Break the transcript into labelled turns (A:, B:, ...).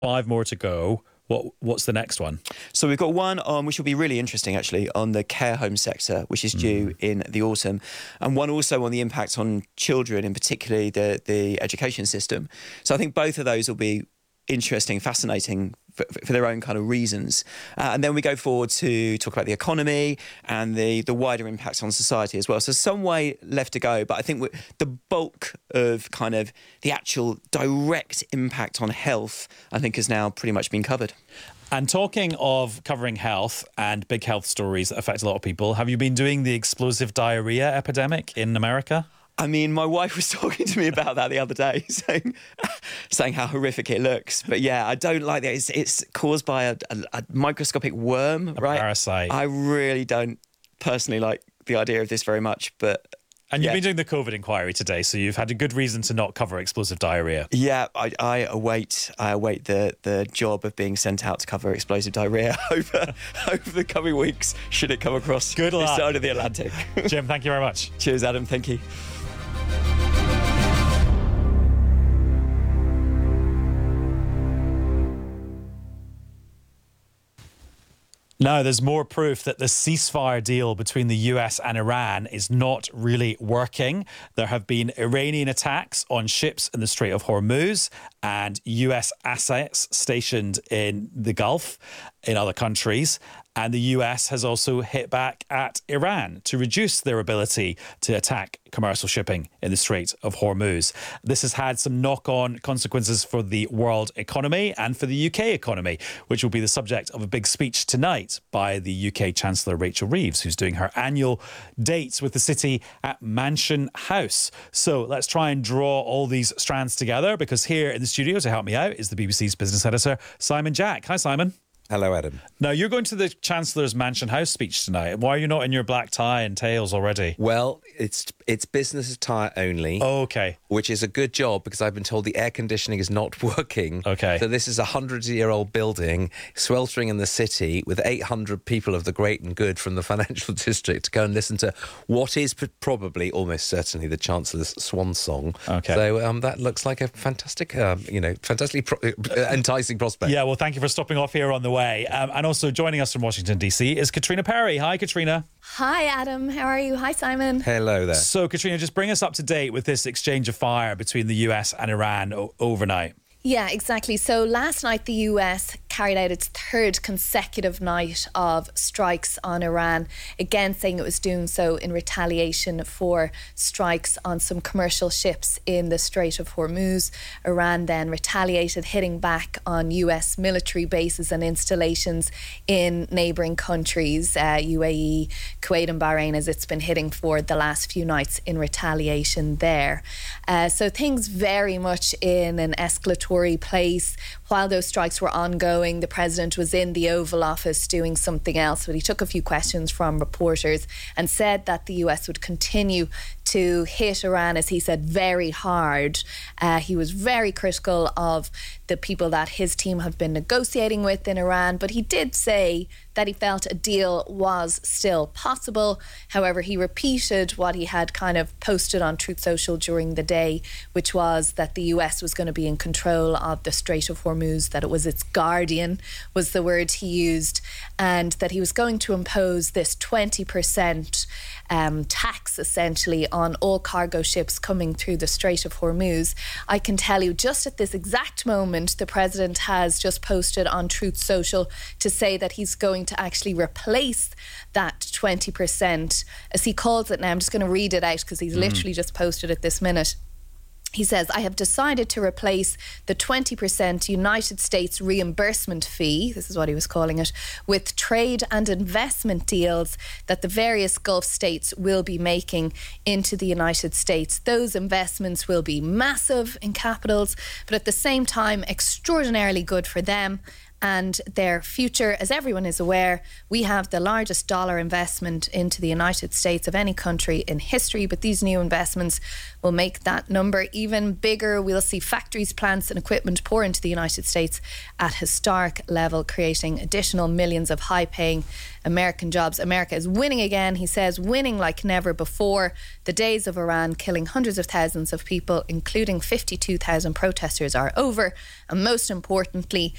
A: 5 more to go. What's the next one?
B: So we've got one on, which will be really interesting actually, on the care home sector, which is due in the autumn, and one also on the impact on children, in particularly the education system. So I think both of those will be interesting, fascinating for their own kind of reasons. And then we go forward to talk about the economy and the wider impacts on society as well. So some way left to go, but I think the bulk of kind of the actual direct impact on health, I think, has now pretty much been covered.
A: And talking of covering health and big health stories that affect a lot of people, have you been doing the explosive diarrhea epidemic in America?
B: I mean, my wife was talking to me about that the other day, saying how horrific it looks. But yeah, I don't like that. It's caused by a microscopic worm, right?
A: Parasite.
B: I really don't personally like the idea of this very much, but...
A: And you've been doing the COVID inquiry today, so you've had a good reason to not cover explosive diarrhea.
B: Yeah, I await the job of being sent out to cover explosive diarrhea over the coming weeks, should it come across
A: Good luck.
B: this side of the Atlantic.
A: Jim, thank you very much.
B: Cheers, Adam. Thank you.
A: Now, there's more proof that the ceasefire deal between the US and Iran is not really working. There have been Iranian attacks on ships in the Strait of Hormuz and US assets stationed in the Gulf in other countries. And the US has also hit back at Iran to reduce their ability to attack commercial shipping in the Strait of Hormuz. This has had some knock-on consequences for the world economy and for the UK economy, which will be the subject of a big speech tonight by the UK Chancellor Rachel Reeves, who's doing her annual dates with the city at Mansion House. So let's try and draw all these strands together, because here in the studio to help me out is the BBC's business editor, Simon Jack. Hi, Simon.
C: Hello, Adam.
A: Now, you're going to the Chancellor's Mansion House speech tonight. Why are you not in your black tie and tails already?
C: Well, it's business attire only.
A: Oh, okay.
C: Which is a good job, because I've been told the air conditioning is not working.
A: Okay.
C: So this is a 100-year-old building sweltering in the city with 800 people of the great and good from the financial district to go and listen to what is probably, almost certainly, the Chancellor's swan song.
A: Okay.
C: So that looks like a fantastic, fantastically enticing prospect.
A: Yeah, well, thank you for stopping off here on the way. And also joining us from Washington, D.C. is Katrina Perry. Hi, Katrina.
D: Hi, Adam. How are you? Hi, Simon.
C: Hello there.
A: So, Katrina, just bring us up to date with this exchange of fire between the US and Iran overnight.
D: Yeah, exactly. So last night, the US carried out its third consecutive night of strikes on Iran, again saying it was doing so in retaliation for strikes on some commercial ships in the Strait of Hormuz. Iran then retaliated, hitting back on US military bases and installations in neighbouring countries, UAE, Kuwait and Bahrain, as it's been hitting for the last few nights in retaliation there. So things very much in an escalatory place. While those strikes were ongoing, the president was in the Oval Office doing something else, but he took a few questions from reporters and said that the US would continue to hit Iran, as he said, very hard. He was very critical of the people that his team have been negotiating with in Iran, but he did say that he felt a deal was still possible. However, he repeated what he had kind of posted on Truth Social during the day, which was that the US was going to be in control of the Strait of Hormuz, that it was its guardian, was the word he used, and that he was going to impose this 20% tax, essentially, on all cargo ships coming through the Strait of Hormuz. I can tell you, just at this exact moment, the president has just posted on Truth Social to say that he's going to actually replace that 20%, as he calls it now. I'm just going to read it out because he's literally just posted it this minute. He says, I have decided to replace the 20% United States reimbursement fee, this is what he was calling it, with trade and investment deals that the various Gulf states will be making into the United States. Those investments will be massive in capitals, but at the same time, extraordinarily good for them and their future. As everyone is aware, we have the largest dollar investment into the United States of any country in history, but these new investments will make that number even bigger. We'll see factories, plants and equipment pour into the United States at historic level, creating additional millions of high-paying American jobs. America is winning again, he says, winning like never before. The days of Iran killing hundreds of thousands of people, including 52,000 protesters, are over. And most importantly,